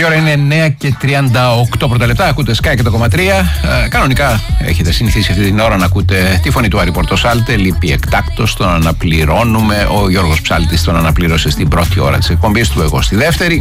ώρα είναι 9:38 πρώτα λεπτά. Ακούτε Sky και το 100,3. Κανονικά έχετε συνηθίσει αυτή την ώρα να ακούτε τη φωνή του Άρη Πορτοσάλτε. Λείπει εκτάκτος, τον αναπληρώνουμε. Ο Γιώργος Ψάλτης τον αναπλήρωσε στην πρώτη ώρα της εκπομπής του, εγώ στη δεύτερη.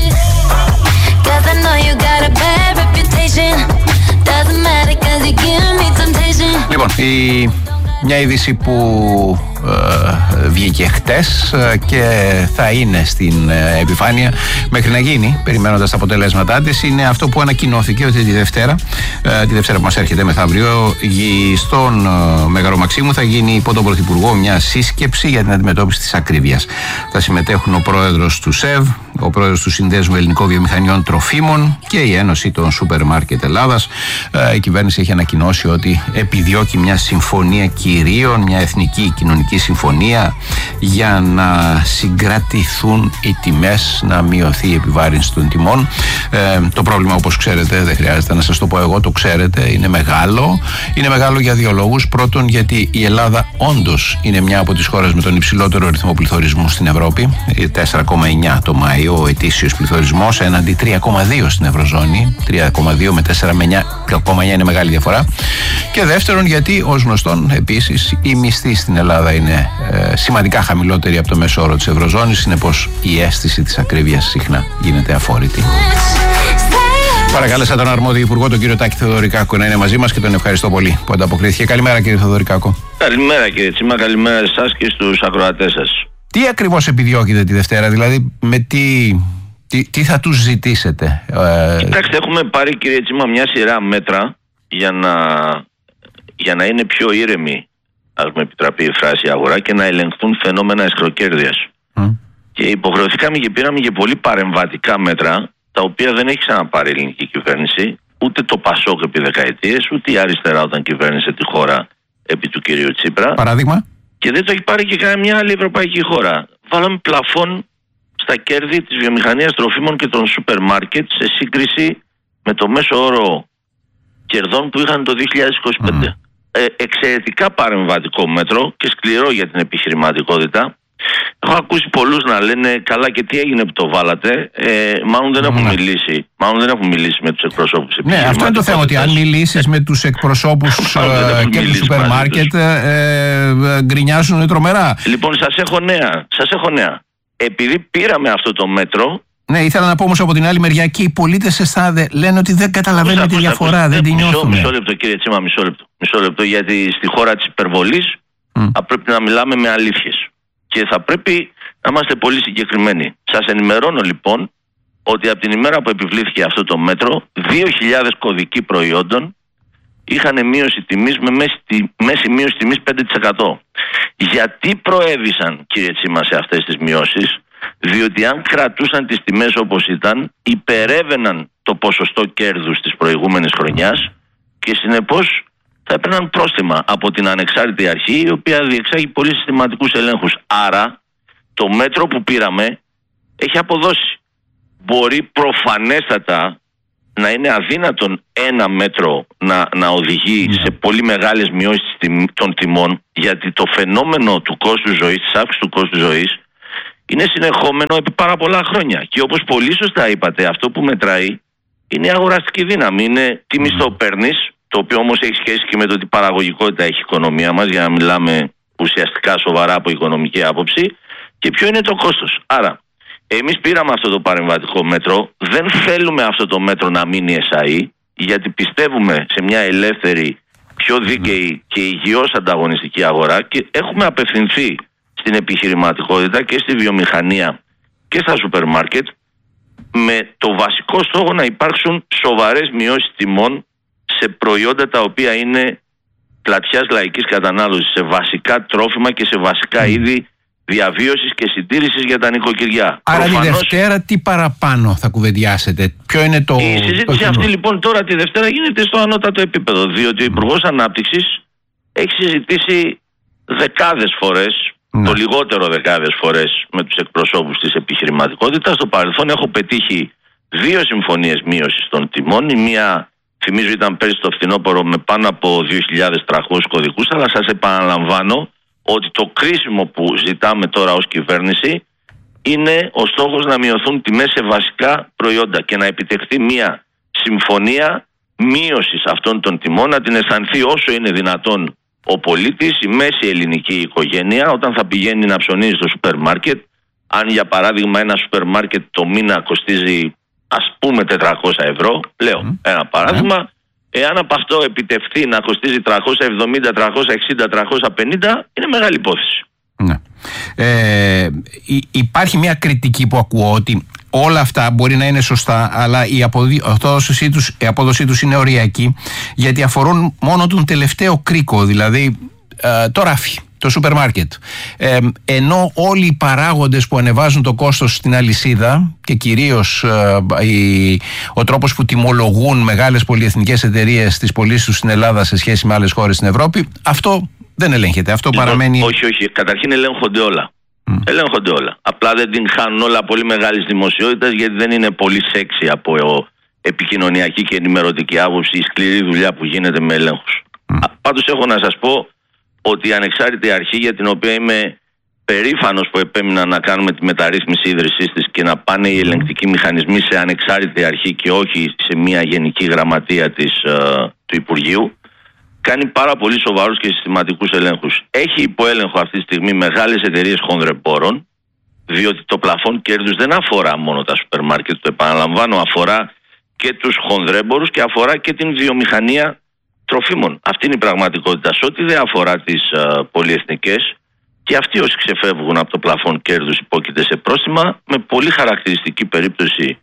Λοιπόν, μια είδηση που βγήκε χτες και θα είναι στην επιφάνεια μέχρι να γίνει, περιμένοντας τα αποτελέσματά της, είναι αυτό που ανακοινώθηκε ότι τη Δευτέρα που μας έρχεται μεθαύριο, στον Μέγαρο Μαξίμου θα γίνει υπό τον Πρωθυπουργό μια σύσκεψη για την αντιμετώπιση της ακρίβειας. Θα συμμετέχουν ο πρόεδρος του ΣΕΒ, ο πρόεδρος του Συνδέσμου Ελληνικών Βιομηχανιών Τροφίμων και η Ένωση των Σούπερ Μάρκετ Ελλάδας. Η κυβέρνηση έχει ανακοινώσει ότι επιδιώκει μια συμφωνία κυρίων, μια εθνική κοινωνική συμφωνία για να συγκρατηθούν οι τιμές, να μειωθεί η επιβάρυνση των τιμών. Το πρόβλημα, όπως ξέρετε, δεν χρειάζεται να σας το πω εγώ, το ξέρετε, είναι μεγάλο. Είναι μεγάλο για δύο λόγους. Πρώτον, γιατί η Ελλάδα όντως είναι μια από τις χώρες με τον υψηλότερο ρυθμό πληθωρισμού στην Ευρώπη. 4,9 το Μάιο ο ετήσιος πληθωρισμός, έναντι 3,2 στην Ευρωζώνη. 3,2 με 4,9 είναι μεγάλη διαφορά. Και δεύτερον, γιατί ως γνωστόν επίσης η μισθή στην Ελλάδα είναι σημαντικά χαμηλότερη από το μέσο όρο της Ευρωζώνης. Συνεπώς η αίσθηση της ακρίβειας συχνά γίνεται αφόρητη. Παρακάλεσα τον αρμόδιο υπουργό, τον κύριο Τάκη Θεοδωρικάκο, να είναι μαζί μας και τον ευχαριστώ πολύ που ανταποκρίθηκε. Καλημέρα, κύριε Θεοδωρικάκο. Καλημέρα, κύριε Τσίμα, καλημέρα σε εσάς και στους ακροατές σας. Τι ακριβώς επιδιώκετε τη Δευτέρα, δηλαδή με τι θα τους ζητήσετε? Κοιτάξτε, έχουμε πάρει, κύριε Τσίμα, μια σειρά μέτρα για να είναι πιο ήρεμη, ας με επιτραπεί η φράση, αγορά και να ελεγχθούν φαινόμενα αισχροκέρδειας. Και υποχρεωθήκαμε και πήραμε και πολύ παρεμβατικά μέτρα, τα οποία δεν έχει ξαναπάρει η ελληνική κυβέρνηση, ούτε το ΠΑΣΟΚ επί δεκαετίες, ούτε η αριστερά όταν κυβέρνησε τη χώρα επί του κυρίου Τσίπρα. Παράδειγμα. Και δεν το έχει πάρει και καμιά άλλη ευρωπαϊκή χώρα. Βάλαμε πλαφόν στα κέρδη της βιομηχανίας τροφίμων και των σούπερ μάρκετ σε σύγκριση με το μέσο όρο κερδών που είχαν το 2025. Εξαιρετικά παρεμβατικό μέτρο και σκληρό για την επιχειρηματικότητα. Έχω ακούσει πολλούς να λένε καλά, και τι έγινε που το βάλατε. Μάλλον δεν έχουν μιλήσει. Μάλλον δεν έχουν μιλήσει με τους εκπροσώπους. Ναι, αυτό είναι το θέμα, ότι αν μιλήσεις με τους εκπροσώπους και του σούπερ μάρκετ, γκρινιάζουν τρομερά. Λοιπόν, σας έχω νέα. Επειδή πήραμε αυτό το μέτρο. Ναι, ήθελα να πω όμως από την άλλη μεριά και οι πολίτες λένε ότι δεν καταλαβαίνουν τη διαφορά, δεν την νιώθουν. Μισό λεπτό, κύριε Τσίμα, μισό λεπτό, γιατί στη χώρα της υπερβολής θα πρέπει να μιλάμε με αλήθειες. Και θα πρέπει να είμαστε πολύ συγκεκριμένοι. Σας ενημερώνω λοιπόν ότι από την ημέρα που επιβλήθηκε αυτό το μέτρο, 2.000 κωδικοί προϊόντων είχαν μείωση τιμής με μέση μείωση τιμής 5%. Γιατί προέβησαν, κύριε Τσίμα, σε αυτές τις μειώσεις? Διότι αν κρατούσαν τις τιμές όπως ήταν, υπερέβαιναν το ποσοστό κέρδους της προηγούμενης χρονιάς και συνεπώς θα έπαιρναν πρόστιμα από την ανεξάρτητη αρχή, η οποία διεξάγει πολύ συστηματικούς ελέγχους. Άρα το μέτρο που πήραμε έχει αποδώσει. Μπορεί προφανέστατα να είναι αδύνατον ένα μέτρο να οδηγεί σε πολύ μεγάλες μειώσεις των τιμών, γιατί το φαινόμενο του κόστους ζωής, της αύξησης του κόστους ζωής, είναι συνεχόμενο επί πάρα πολλά χρόνια. Και όπως πολύ σωστά είπατε, αυτό που μετράει είναι η αγοραστική δύναμη. Είναι τι μισθό παίρνεις, το οποίο όμως έχει σχέση και με το τι παραγωγικότητα έχει η οικονομία μας, για να μιλάμε ουσιαστικά σοβαρά από οικονομική άποψη, και ποιο είναι το κόστος. Άρα, εμείς πήραμε αυτό το παρεμβατικό μέτρο, δεν θέλουμε αυτό το μέτρο να μείνει εσαΐ, γιατί πιστεύουμε σε μια ελεύθερη, πιο δίκαιη και υγιώς ανταγωνιστική αγορά και έχουμε απευθυνθεί στην επιχειρηματικότητα και στη βιομηχανία και στα σούπερ μάρκετ με το βασικό στόχο να υπάρξουν σοβαρές μειώσεις τιμών σε προϊόντα τα οποία είναι πλατιάς λαϊκής κατανάλωσης, σε βασικά τρόφιμα και σε βασικά είδη διαβίωσης και συντήρησης για τα νοικοκυριά. Άρα τη Δευτέρα τι παραπάνω θα κουβεντιάσετε? Ποιο είναι το... Η συζήτηση αυτή λοιπόν τώρα τη Δευτέρα γίνεται στο ανώτατο επίπεδο, διότι ο Υπουργός Ανάπτυξης έχει συζητήσει δεκάδες φορές, το λιγότερο δεκάδες φορές, με τους εκπροσώπους της επιχειρηματικότητας. Στο παρελθόν έχω πετύχει 2 συμφωνίες μείωσης των τιμών. Η μία, θυμίζω, ήταν πέρυσι το φθινόπωρο με πάνω από 2.300 κωδικούς, αλλά σας επαναλαμβάνω ότι το κρίσιμο που ζητάμε τώρα ως κυβέρνηση είναι ο στόχος να μειωθούν τιμές σε βασικά προϊόντα και να επιτευχθεί μια συμφωνία μείωσης αυτών των τιμών, να την αισθανθεί όσο είναι δυνατόν ο πολίτης, η μέση ελληνική οικογένεια, όταν θα πηγαίνει να ψωνίζει στο σούπερ μάρκετ. Αν για παράδειγμα ένα σούπερ μάρκετ το μήνα κοστίζει ας πούμε 400 ευρώ, λέω ένα παράδειγμα, εάν από αυτό επιτευχθεί να κοστίζει 370, 360, 350, είναι μεγάλη υπόθεση. Ναι. Υπάρχει μια κριτική που ακούω ότι όλα αυτά μπορεί να είναι σωστά, αλλά η απόδοσή τους είναι οριακή, γιατί αφορούν μόνο τον τελευταίο κρίκο, δηλαδή το ράφι, το σούπερ μάρκετ. Ενώ όλοι οι παράγοντες που ανεβάζουν το κόστος στην αλυσίδα και κυρίως ο τρόπος που τιμολογούν μεγάλες πολυεθνικές εταιρείες τις πωλήσεις τους στην Ελλάδα σε σχέση με άλλες χώρες στην Ευρώπη, αυτό δεν ελέγχεται. Αυτό παραμένει. Όχι. Καταρχήν ελέγχονται όλα. Ελέγχονται όλα. Απλά δεν την χάνουν όλα πολύ μεγάλης δημοσιότητας, γιατί δεν είναι πολύ σεξι από επικοινωνιακή και ενημερωτική άποψη η σκληρή δουλειά που γίνεται με ελέγχους. Πάντως έχω να σας πω ότι η ανεξάρτητη αρχή, για την οποία είμαι περήφανος που επέμεινα να κάνουμε τη μεταρρύθμιση ίδρυσής της και να πάνε οι ελεγκτικοί μηχανισμοί σε ανεξάρτητη αρχή και όχι σε μια γενική γραμματεία του Υπουργείου, κάνει πάρα πολύ σοβαρούς και συστηματικούς ελέγχους. Έχει υποέλεγχο αυτή τη στιγμή μεγάλες εταιρείες χονδρεμπόρων, διότι το πλαφόν κέρδους δεν αφορά μόνο τα σούπερ μάρκετ, το επαναλαμβάνω, αφορά και τους χονδρέμπορους και αφορά και την βιομηχανία τροφίμων. Αυτή είναι η πραγματικότητα. Σε ό,τι δεν αφορά τις πολυεθνικές, και αυτοί όσοι ξεφεύγουν από το πλαφόν κέρδους υπόκειται σε πρόστιμα, με πολύ χαρακτηριστική περίπτωση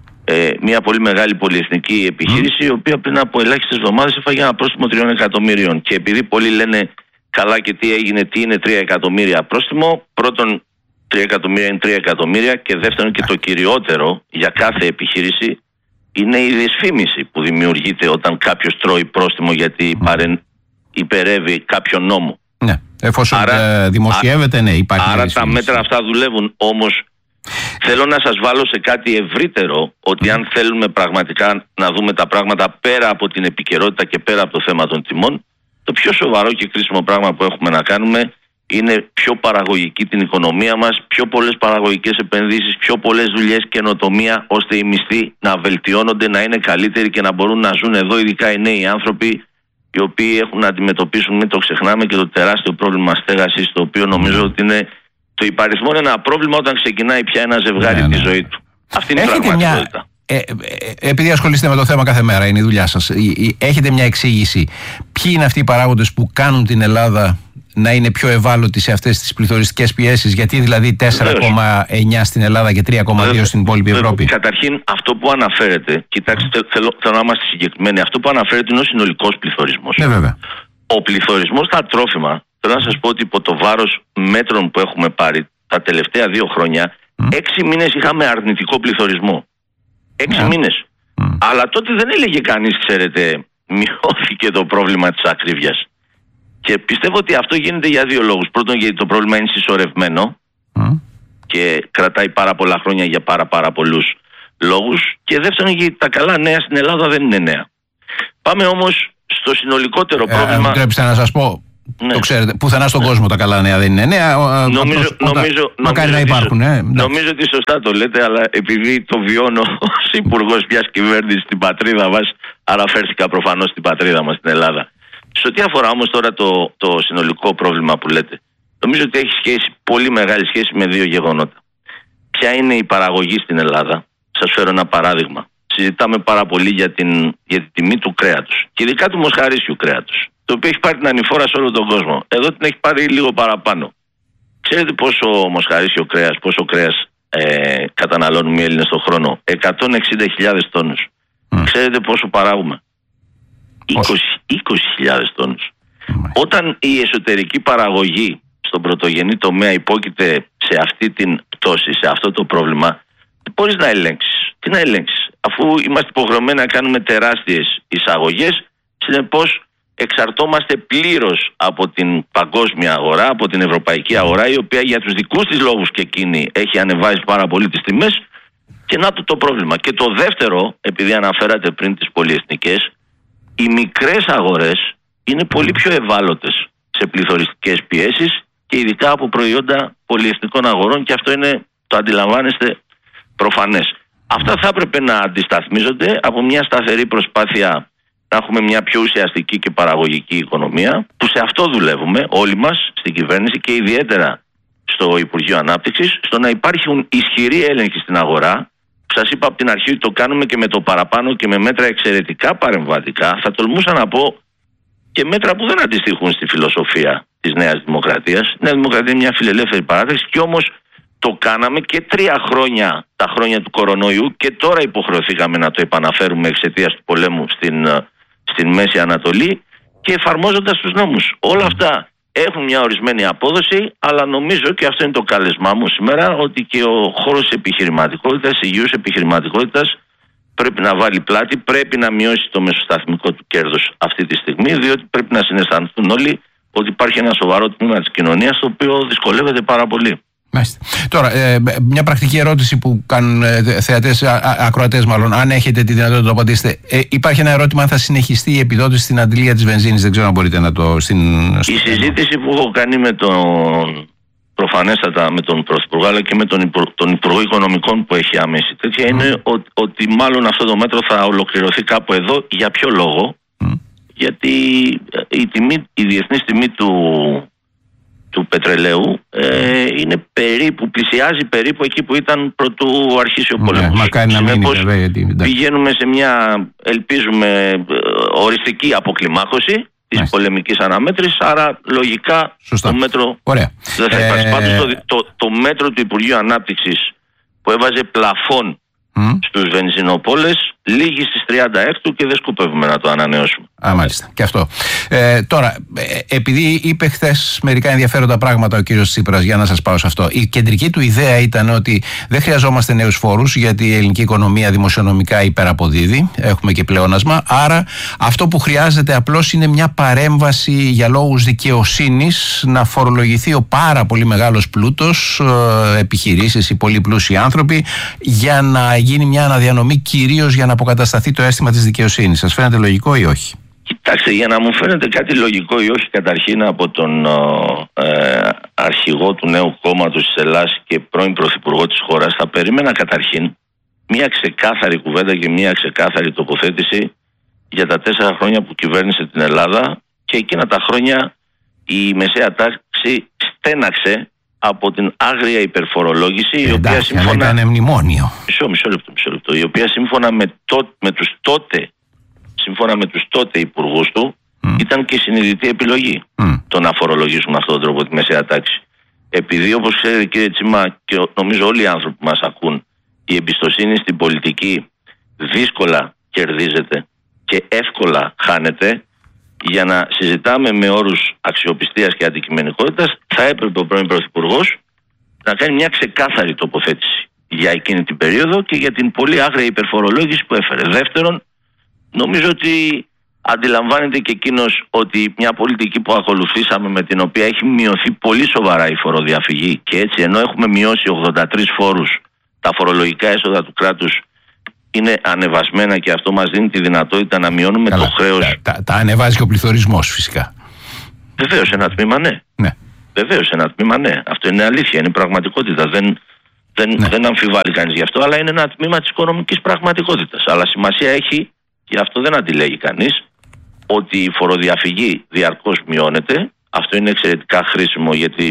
μια πολύ μεγάλη πολυεθνική επιχείρηση, η οποία πριν από ελάχιστες εβδομάδες έφαγε ένα πρόστιμο 3 εκατομμύριων. Και επειδή πολλοί λένε καλά και τι έγινε, τι είναι 3 εκατομμύρια πρόστιμο, πρώτον 3 εκατομμύρια είναι 3 εκατομμύρια, και δεύτερον και το κυριότερο για κάθε επιχείρηση είναι η δυσφήμιση που δημιουργείται όταν κάποιος τρώει πρόστιμο γιατί υπερεύει κάποιο νόμο. Ναι, εφόσον δημοσιεύεται, ναι, υπάρχει. Άρα τα μέτρα αυτά δουλεύουν. Όμως θέλω να σας βάλω σε κάτι ευρύτερο, ότι αν θέλουμε πραγματικά να δούμε τα πράγματα πέρα από την επικαιρότητα και πέρα από το θέμα των τιμών, το πιο σοβαρό και κρίσιμο πράγμα που έχουμε να κάνουμε είναι πιο παραγωγική την οικονομία μας, πιο πολλές παραγωγικές επενδύσεις, πιο πολλές δουλειές, καινοτομία, ώστε οι μισθοί να βελτιώνονται, να είναι καλύτεροι και να μπορούν να ζουν εδώ, ειδικά οι νέοι άνθρωποι, οι οποίοι έχουν να αντιμετωπίσουν, μην το ξεχνάμε, και το τεράστιο πρόβλημα στέγασης, το οποίο νομίζω ότι είναι το υπαριθμόν ένα πρόβλημα όταν ξεκινάει πια ένα ζευγάρι τη ζωή του. Αυτή είναι η πραγματικότητα. Επειδή ασχολείστε με το θέμα κάθε μέρα, είναι η δουλειά σας, έχετε μια εξήγηση ποιοι είναι αυτοί οι παράγοντες που κάνουν την Ελλάδα να είναι πιο ευάλωτη σε αυτές τις πληθωριστικές πιέσεις? Γιατί δηλαδή 4,9 στην Ελλάδα και 3,2 στην υπόλοιπη Ευρώπη? Καταρχήν, αυτό που αναφέρεται, κοιτάξτε, θέλω να είμαστε συγκεκριμένοι, αυτό που αναφέρεται είναι ο συνολικός πληθωρισμός. Ναι, βέβαια. Ο πληθωρισμός στα τρόφιμα, θέλω να σας πω ότι υπό το βάρος μέτρων που έχουμε πάρει τα τελευταία 2 χρόνια, 6 μήνες είχαμε αρνητικό πληθωρισμό. 6 μήνες. Αλλά τότε δεν έλεγε κανείς, ξέρετε, μειώθηκε το πρόβλημα της ακρίβειας. Και πιστεύω ότι αυτό γίνεται για 2 λόγους. Πρώτον, γιατί το πρόβλημα είναι συσσωρευμένο και κρατάει πάρα πολλά χρόνια για πάρα πολλούς λόγους. Και δεύτερον, γιατί τα καλά νέα στην Ελλάδα δεν είναι νέα. Πάμε όμως στο συνολικότερο πρόβλημα. Επιτρέψτε να σας πω, το ξέρετε, πουθενά στον κόσμο τα καλά νέα δεν είναι νέα. Μακάρι να υπάρχουν. Νομίζω ότι σωστά το λέτε, αλλά επειδή το βιώνω ως υπουργός μιας κυβέρνησης στην πατρίδα μας, αναφέρθηκα προφανώς στην πατρίδα μας, στην Ελλάδα. Σε ό,τι αφορά όμως τώρα το συνολικό πρόβλημα που λέτε, νομίζω ότι έχει πολύ μεγάλη σχέση με 2 γεγονότα. Ποια είναι η παραγωγή στην Ελλάδα? Σας φέρω ένα παράδειγμα. Συζητάμε πάρα πολύ για την τιμή του κρέατος, και ειδικά του μοσχαρίσιου κρέατος, το οποίο έχει πάρει την ανηφόρα σε όλο τον κόσμο. Εδώ την έχει πάρει λίγο παραπάνω. Ξέρετε πόσο μοσχαρίσιο κρέας, πόσο κρέας καταναλώνουν οι Έλληνες τον χρόνο? 160.000 τόνους. Ξέρετε πόσο παράγουμε? 20.000 τόνους. Όταν η εσωτερική παραγωγή στον πρωτογενή τομέα υπόκειται σε αυτή την πτώση, σε αυτό το πρόβλημα, μπορείς να ελέγξεις. Τι να ελέγξεις, αφού είμαστε υποχρεωμένοι να κάνουμε τεράστιες εισαγωγές? Συνεπώς εξαρτώμαστε πλήρως από την παγκόσμια αγορά, από την ευρωπαϊκή αγορά, η οποία για τους δικούς της λόγους και εκείνη έχει ανεβάσει πάρα πολύ τις τιμές, και να το πρόβλημα. Και το δεύτερο, επειδή αναφέρατε πριν τις πολυεθνικές, οι μικρές αγορές είναι πολύ πιο ευάλωτες σε πληθωριστικές πιέσεις, και ειδικά από προϊόντα πολυεθνικών αγορών, και αυτό είναι Το αντιλαμβάνεστε προφανές. Αυτά θα έπρεπε να αντισταθμίζονται από μια σταθερή προσπάθεια να έχουμε μια πιο ουσιαστική και παραγωγική οικονομία, που σε αυτό δουλεύουμε όλοι μας στην κυβέρνηση και ιδιαίτερα στο Υπουργείο Ανάπτυξης, στο να υπάρχουν ισχυροί έλεγχοι στην αγορά. Σας είπα από την αρχή ότι το κάνουμε και με το παραπάνω και με μέτρα εξαιρετικά παρεμβατικά. Θα τολμούσα να πω και μέτρα που δεν αντιστοιχούν στη φιλοσοφία της Νέας Δημοκρατίας. Η Νέα Δημοκρατία είναι μια φιλελεύθερη παράταξη και όμως το κάναμε και 3 χρόνια, τα χρόνια του κορονοϊού, και τώρα υποχρεωθήκαμε να το επαναφέρουμε εξαιτίας του πολέμου στην Μέση Ανατολή και εφαρμόζοντας τους νόμους. Όλα αυτά έχουν μια ορισμένη απόδοση, αλλά νομίζω, και αυτό είναι το κάλεσμά μου σήμερα, ότι και ο χώρος της επιχειρηματικότητας, υγιούς επιχειρηματικότητας, πρέπει να βάλει πλάτη, πρέπει να μειώσει το μεσοσταθμικό του κέρδος αυτή τη στιγμή, διότι πρέπει να συναισθανθούν όλοι ότι υπάρχει ένα σοβαρό τμήμα της κοινωνίας το οποίο δυσκολεύεται πάρα πολύ. Μάλιστα. Τώρα, μια πρακτική ερώτηση που κάνουν θεατές, ακροατές μάλλον, αν έχετε τη δυνατότητα να το απαντήσετε. Υπάρχει ένα ερώτημα αν θα συνεχιστεί η επιδότηση στην αντλία της βενζίνης. Δεν ξέρω αν μπορείτε να το... Η συζήτηση που έχω κάνει προφανέστατα με τον Πρωθυπουργό, αλλά και με τον Υπουργό Οικονομικών που έχει άμεση τέτοια, είναι ότι μάλλον αυτό το μέτρο θα ολοκληρωθεί κάπου εδώ. Για ποιο λόγο? Γιατί η διεθνής τιμή του πετρελαίου είναι πλησιάζει περίπου εκεί που ήταν πρωτού αρχίσει ο πόλεμος. Μακάρι να μείνει, πηγαίνουμε σε μια, ελπίζουμε, οριστική αποκλιμάκωση της πολεμικής αναμέτρησης, άρα λογικά το μέτρο δεν θα υπάρξει. Πάντως το μέτρο του Υπουργείου Ανάπτυξης που έβαζε πλαφόν στους βενζινοπόλες λήγει στις 36 και δεν σκοπεύουμε να το ανανεώσουμε. Μάλιστα. Και αυτό. Τώρα, επειδή είπε χθες μερικά ενδιαφέροντα πράγματα ο κύριος Τσίπρας, για να σας πάω σε αυτό. Η κεντρική του ιδέα ήταν ότι δεν χρειαζόμαστε νέους φόρους, γιατί η ελληνική οικονομία δημοσιονομικά υπεραποδίδει. Έχουμε και πλεόνασμα. Άρα, αυτό που χρειάζεται απλώς είναι μια παρέμβαση για λόγους δικαιοσύνης, να φορολογηθεί ο πάρα πολύ μεγάλος πλούτος, επιχειρήσεις, οι πολύ πλούσιοι άνθρωποι, για να γίνει μια αναδιανομή, κυρίως για να αποκατασταθεί το αίσθημα της δικαιοσύνης. Σας φαίνεται λογικό ή όχι? Κοιτάξτε, για να μου φαίνεται κάτι λογικό ή όχι, καταρχήν από τον αρχηγό του νέου κόμματος της Ελλάδας και πρώην πρωθυπουργό της χώρας, θα περίμενα καταρχήν μια ξεκάθαρη κουβέντα και μια ξεκάθαρη τοποθέτηση για τα 4 χρόνια που κυβέρνησε την Ελλάδα, και εκείνα τα χρόνια η μεσαία τάξη στέναξε από την άγρια υπερφορολόγηση, η οποία σύμφωνα... Μισό λεπτό. Η οποία σύμφωνα με τους τότε υπουργούς του ήταν και συνειδητή επιλογή το να φορολογήσουν αυτόν τον τρόπο τη μεσαία τάξη. Επειδή, όπως ξέρετε κύριε Τσίμα, και νομίζω όλοι οι άνθρωποι που μας ακούν, η εμπιστοσύνη στην πολιτική δύσκολα κερδίζεται και εύκολα χάνεται, για να συζητάμε με όρους αξιοπιστίας και αντικειμενικότητας, θα έπρεπε ο πρώην Πρωθυπουργός να κάνει μια ξεκάθαρη τοποθέτηση για εκείνη την περίοδο και για την πολύ άγρια υπερφορολόγηση που έφερε. Δεύτερον, νομίζω ότι αντιλαμβάνεται και εκείνος ότι μια πολιτική που ακολουθήσαμε, με την οποία έχει μειωθεί πολύ σοβαρά η φοροδιαφυγή, και έτσι ενώ έχουμε μειώσει 83 φόρους, τα φορολογικά έσοδα του κράτους είναι ανεβασμένα, και αυτό μας δίνει τη δυνατότητα να μειώνουμε το χρέος. Τα ανεβάζει και ο πληθωρισμός φυσικά. Βεβαίως ένα τμήμα ναι. Βεβαίως ένα τμήμα ναι. Αυτό είναι αλήθεια, είναι πραγματικότητα. Δεν αμφιβάλλει κανείς γι' αυτό, αλλά είναι ένα τμήμα της οικονομικής πραγματικότητας. Αλλά σημασία έχει, και αυτό δεν αντιλέγει κανείς, ότι η φοροδιαφυγή διαρκώς μειώνεται. Αυτό είναι εξαιρετικά χρήσιμο, γιατί